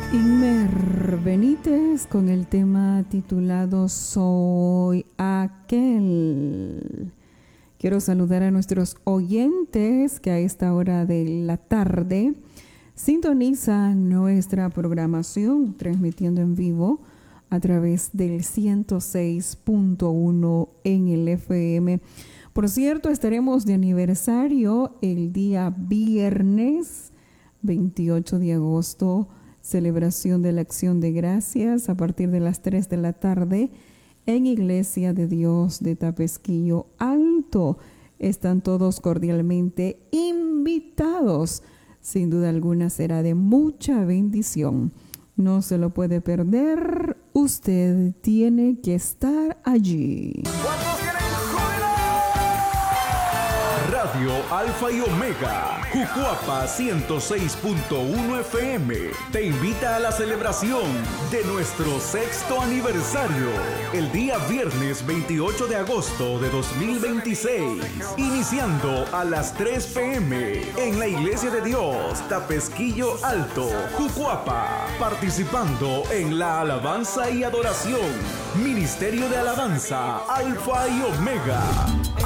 Inmer Benítez con el tema titulado Soy aquel. Quiero saludar a nuestros oyentes que a esta hora de la tarde sintonizan nuestra programación transmitiendo en vivo a través del 106.1 en el FM. Por cierto, estaremos de aniversario el día viernes 28 de agosto, celebración de la Acción de Gracias a partir de las 3 de la tarde en Iglesia de Dios de Tapesquillo Alto. Están todos cordialmente invitados. Sin duda alguna será de mucha bendición. No se lo puede perder. Usted tiene que estar allí. Radio Alfa y Omega, Jucuapa 106.1 FM, te invita a la celebración de nuestro sexto aniversario, el día viernes 28 de agosto de 2026, iniciando a las 3 p.m. en la Iglesia de Dios, Tapesquillo Alto, Jucuapa, participando en la alabanza y adoración, Ministerio de Alabanza, Alfa y Omega.